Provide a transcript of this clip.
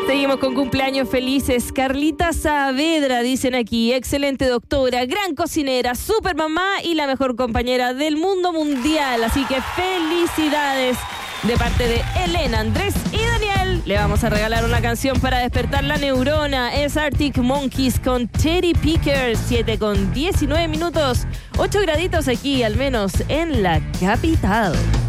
Seguimos con cumpleaños felices. Carlita Saavedra, dicen aquí, excelente doctora, gran cocinera, super mamá y la mejor compañera del mundo mundial. Así que felicidades de parte de Elena, Andrés y Daniel. Le vamos a regalar una canción para despertar la neurona. Es Arctic Monkeys con Teddy Picker, 7:19 minutos, 8 graditos aquí, al menos en la capital.